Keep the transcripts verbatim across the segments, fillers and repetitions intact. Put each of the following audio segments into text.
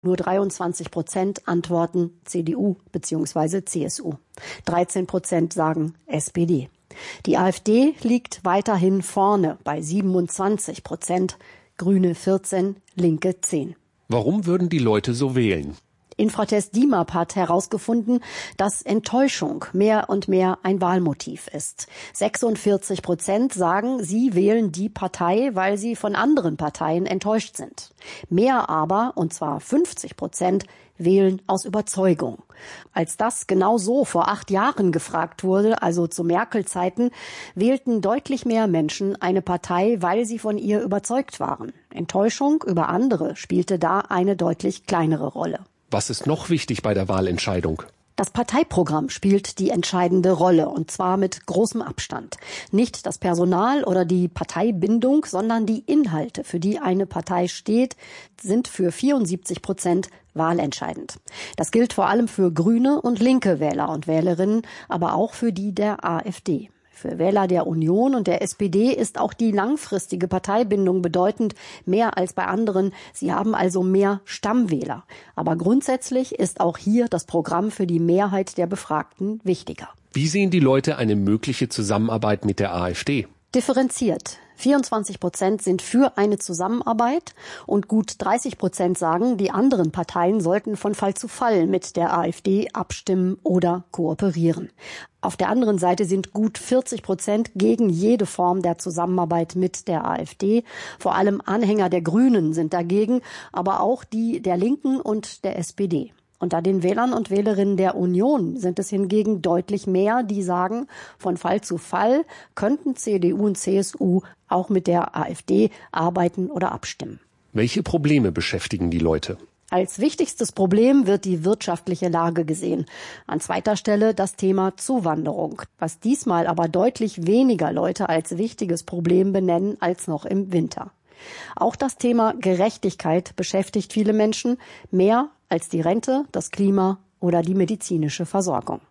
Nur dreiundzwanzig Prozent antworten C D U bzw. C S U. dreizehn Prozent sagen S P D. Die AfD liegt weiterhin vorne bei siebenundzwanzig Prozent, Grüne vierzehn, Linke zehn. Warum würden die Leute so wählen? Infratest D I M A P hat herausgefunden, dass Enttäuschung mehr und mehr ein Wahlmotiv ist. sechsundvierzig Prozent sagen, sie wählen die Partei, weil sie von anderen Parteien enttäuscht sind. Mehr aber, und zwar fünfzig Prozent, wählen aus Überzeugung. Als das genau so vor acht Jahren gefragt wurde, also zu Merkel-Zeiten, wählten deutlich mehr Menschen eine Partei, weil sie von ihr überzeugt waren. Enttäuschung über andere spielte da eine deutlich kleinere Rolle. Was ist noch wichtig bei der Wahlentscheidung? Das Parteiprogramm spielt die entscheidende Rolle, und zwar mit großem Abstand. Nicht das Personal oder die Parteibindung, sondern die Inhalte, für die eine Partei steht, sind für vierundsiebzig Prozent wahlentscheidend. Das gilt vor allem für grüne und linke Wähler und Wählerinnen, aber auch für die der AfD. Für Wähler der Union und der S P D ist auch die langfristige Parteibindung bedeutend, mehr als bei anderen. Sie haben also mehr Stammwähler. Aber grundsätzlich ist auch hier das Programm für die Mehrheit der Befragten wichtiger. Wie sehen die Leute eine mögliche Zusammenarbeit mit der AfD? Differenziert. vierundzwanzig Prozent sind für eine Zusammenarbeit und gut dreißig Prozent sagen, die anderen Parteien sollten von Fall zu Fall mit der AfD abstimmen oder kooperieren. Auf der anderen Seite sind gut vierzig Prozent gegen jede Form der Zusammenarbeit mit der AfD. Vor allem Anhänger der Grünen sind dagegen, aber auch die der Linken und der S P D. Unter den Wählern und Wählerinnen der Union sind es hingegen deutlich mehr, die sagen, von Fall zu Fall könnten C D U und C S U auch mit der AfD arbeiten oder abstimmen. Welche Probleme beschäftigen die Leute? Als wichtigstes Problem wird die wirtschaftliche Lage gesehen. An zweiter Stelle das Thema Zuwanderung, was diesmal aber deutlich weniger Leute als wichtiges Problem benennen als noch im Winter. Auch das Thema Gerechtigkeit beschäftigt viele Menschen mehr als die Rente, das Klima oder die medizinische Versorgung.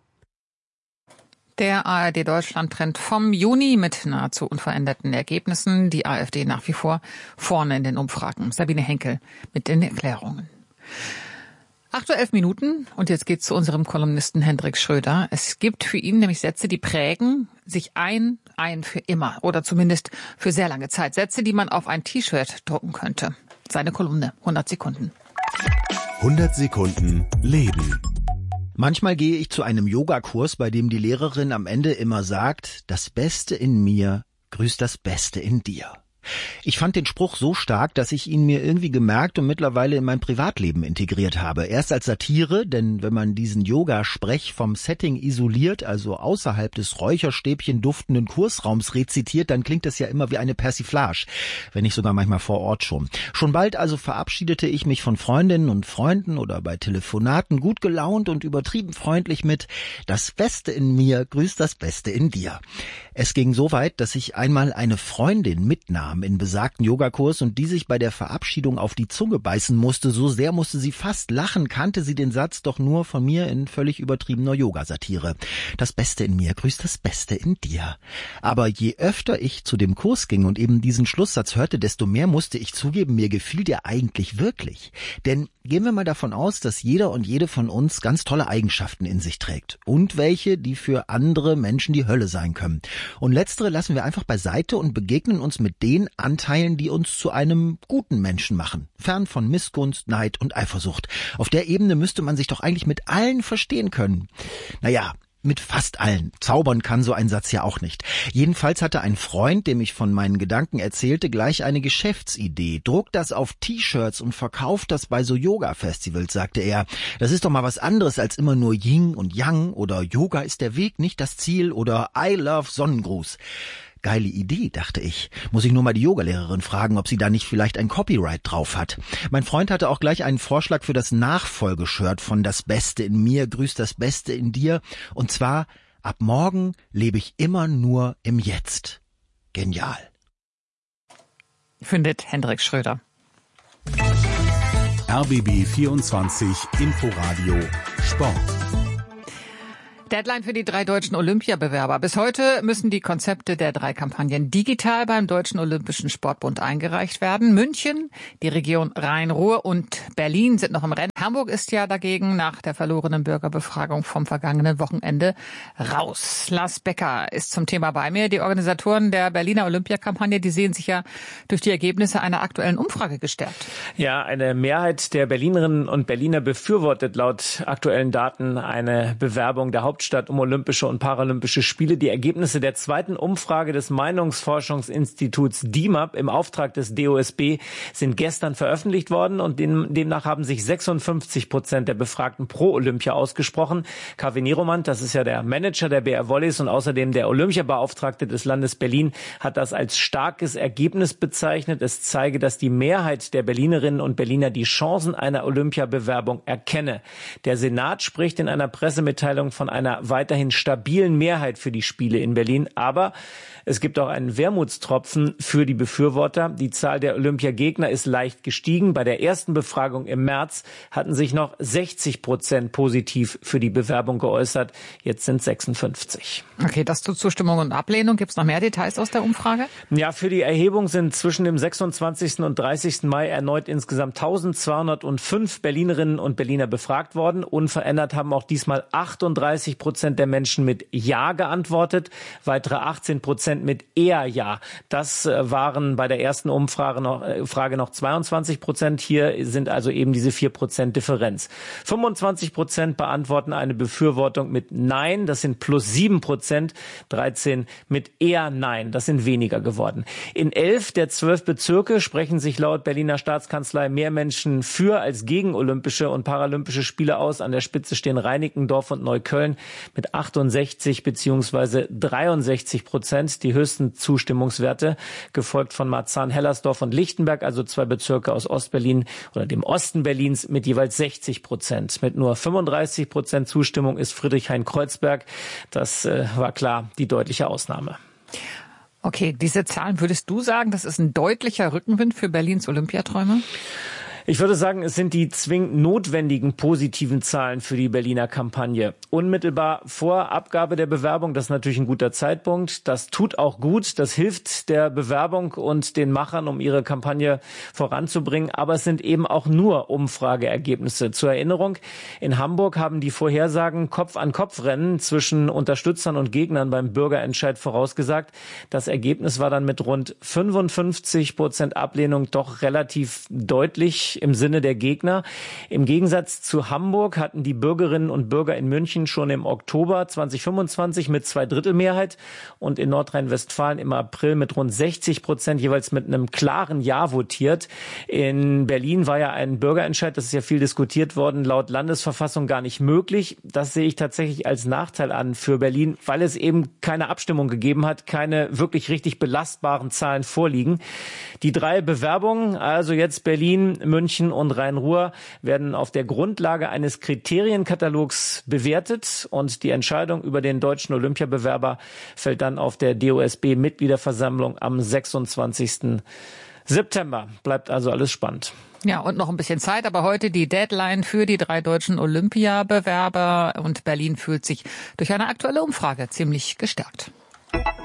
Der A R D-Deutschland-Trend vom Juni mit nahezu unveränderten Ergebnissen. Die AfD nach wie vor vorne in den Umfragen. Sabine Henkel mit den Erklärungen. acht Uhr elf Minuten und jetzt geht's zu unserem Kolumnisten Hendrik Schröder. Es gibt für ihn nämlich Sätze, die prägen sich ein, ein für immer oder zumindest für sehr lange Zeit. Sätze, die man auf ein T-Shirt drucken könnte. Seine Kolumne, hundert Sekunden. hundert Sekunden Leben. Manchmal gehe ich zu einem Yogakurs, bei dem die Lehrerin am Ende immer sagt, das Beste in mir grüßt das Beste in dir. Ich fand den Spruch so stark, dass ich ihn mir irgendwie gemerkt und mittlerweile in mein Privatleben integriert habe. Erst als Satire, denn wenn man diesen Yoga-Sprech vom Setting isoliert, also außerhalb des Räucherstäbchen duftenden Kursraums rezitiert, dann klingt das ja immer wie eine Persiflage, wenn nicht sogar manchmal vor Ort schon. Schon bald also verabschiedete ich mich von Freundinnen und Freunden oder bei Telefonaten gut gelaunt und übertrieben freundlich mit das Beste in mir grüßt das Beste in dir. Es ging so weit, dass ich einmal eine Freundin mitnahm in besagten Yogakurs und die sich bei der Verabschiedung auf die Zunge beißen musste. So sehr musste sie fast lachen, kannte sie den Satz doch nur von mir in völlig übertriebener Yogasatire. Das Beste in mir grüßt das Beste in dir. Aber je öfter ich zu dem Kurs ging und eben diesen Schlusssatz hörte, desto mehr musste ich zugeben, mir gefiel der eigentlich wirklich. Denn gehen wir mal davon aus, dass jeder und jede von uns ganz tolle Eigenschaften in sich trägt. Und welche, die für andere Menschen die Hölle sein können. Und letztere lassen wir einfach beiseite und begegnen uns mit den Anteilen, die uns zu einem guten Menschen machen. Fern von Missgunst, Neid und Eifersucht. Auf der Ebene müsste man sich doch eigentlich mit allen verstehen können. Naja, mit fast allen. Zaubern kann so ein Satz ja auch nicht. Jedenfalls hatte ein Freund, dem ich von meinen Gedanken erzählte, gleich eine Geschäftsidee. Druckt das auf T-Shirts und verkauft das bei so Yoga-Festivals, sagte er. Das ist doch mal was anderes als immer nur Yin und Yang oder Yoga ist der Weg, nicht das Ziel oder I love Sonnengruß. Geile Idee, dachte ich. Muss ich nur mal die Yogalehrerin fragen, ob sie da nicht vielleicht ein Copyright drauf hat. Mein Freund hatte auch gleich einen Vorschlag für das Nachfolgeshirt von Das Beste in mir grüßt das Beste in dir. Und zwar, ab morgen lebe ich immer nur im Jetzt. Genial. Findet Hendrik Schröder. R B B vierundzwanzig Inforadio Sport. Deadline für die drei deutschen Olympiabewerber. Bis heute müssen die Konzepte der drei Kampagnen digital beim Deutschen Olympischen Sportbund eingereicht werden. München, die Region Rhein-Ruhr und Berlin sind noch im Rennen. Hamburg ist ja dagegen nach der verlorenen Bürgerbefragung vom vergangenen Wochenende raus. Lars Becker ist zum Thema bei mir. Die Organisatoren der Berliner Olympiakampagne, die sehen sich ja durch die Ergebnisse einer aktuellen Umfrage gestärkt. Ja, eine Mehrheit der Berlinerinnen und Berliner befürwortet laut aktuellen Daten eine Bewerbung der Hauptstadt um Olympische und Paralympische Spiele. Die Ergebnisse der zweiten Umfrage des Meinungsforschungsinstituts D I M A P im Auftrag des D O S B sind gestern veröffentlicht worden und demnach haben sich sechsundfünfzig Prozent der Befragten pro Olympia ausgesprochen. Kaveh Niromant, das ist ja der Manager der B R Volleys und außerdem der Olympiabeauftragte des Landes Berlin, hat das als starkes Ergebnis bezeichnet. Es zeige, dass die Mehrheit der Berlinerinnen und Berliner die Chancen einer Olympiabewerbung erkenne. Der Senat spricht in einer Pressemitteilung von einer weiterhin stabilen Mehrheit für die Spiele in Berlin. Aber es gibt auch einen Wermutstropfen für die Befürworter. Die Zahl der Olympiagegner ist leicht gestiegen. Bei der ersten Befragung im März hatten sich noch sechzig Prozent positiv für die Bewerbung geäußert. Jetzt sind sechsundfünfzig. Okay, das zu Zustimmung und Ablehnung. Gibt es noch mehr Details aus der Umfrage? Ja, für die Erhebung sind zwischen dem sechsundzwanzigsten und dreißigsten Mai erneut insgesamt eintausendzweihundertfünf Berlinerinnen und Berliner befragt worden. Unverändert haben auch diesmal achtunddreißig Prozent der Menschen mit Ja geantwortet, weitere achtzehn Prozent mit eher Ja. Das waren bei der ersten Umfrage noch, äh, Frage noch zweiundzwanzig Prozent. Hier sind also eben diese vier Prozent Differenz. fünfundzwanzig Prozent beantworten eine Befürwortung mit Nein. Das sind plus sieben Prozent. dreizehn mit eher Nein. Das sind weniger geworden. In elf der zwölf Bezirke sprechen sich laut Berliner Staatskanzlei mehr Menschen für als gegen Olympische und Paralympische Spiele aus. An der Spitze stehen Reinickendorf und Neukölln mit achtundsechzig bzw. dreiundsechzig Prozent, die höchsten Zustimmungswerte, gefolgt von Marzahn-Hellersdorf und Lichtenberg, also zwei Bezirke aus Ostberlin oder dem Osten Berlins mit jeweils sechzig Prozent. Mit nur fünfunddreißig Prozent Zustimmung ist Friedrichshain-Kreuzberg. Das äh, war klar die deutliche Ausnahme. Okay, diese Zahlen, würdest du sagen, das ist ein deutlicher Rückenwind für Berlins Olympiaträume? Ich würde sagen, es sind die zwingend notwendigen positiven Zahlen für die Berliner Kampagne. Unmittelbar vor Abgabe der Bewerbung, das ist natürlich ein guter Zeitpunkt. Das tut auch gut, das hilft der Bewerbung und den Machern, um ihre Kampagne voranzubringen. Aber es sind eben auch nur Umfrageergebnisse. Zur Erinnerung, in Hamburg haben die Vorhersagen Kopf-an-Kopf-Rennen zwischen Unterstützern und Gegnern beim Bürgerentscheid vorausgesagt. Das Ergebnis war dann mit rund fünfundfünfzig Prozent Ablehnung doch relativ deutlich im Sinne der Gegner. Im Gegensatz zu Hamburg hatten die Bürgerinnen und Bürger in München schon im Oktober zweitausendfünfundzwanzig mit Zweidrittelmehrheit und in Nordrhein-Westfalen im April mit rund sechzig Prozent jeweils mit einem klaren Ja votiert. In Berlin war ja ein Bürgerentscheid, das ist ja viel diskutiert worden, laut Landesverfassung gar nicht möglich. Das sehe ich tatsächlich als Nachteil an für Berlin, weil es eben keine Abstimmung gegeben hat, keine wirklich richtig belastbaren Zahlen vorliegen. Die drei Bewerbungen, also jetzt Berlin, München und Rhein-Ruhr, werden auf der Grundlage eines Kriterienkatalogs bewertet und die Entscheidung über den deutschen Olympiabewerber fällt dann auf der D O S B-Mitgliederversammlung am sechsundzwanzigsten September. Bleibt also alles spannend. Ja, und noch ein bisschen Zeit, aber heute die Deadline für die drei deutschen Olympiabewerber und Berlin fühlt sich durch eine aktuelle Umfrage ziemlich gestärkt.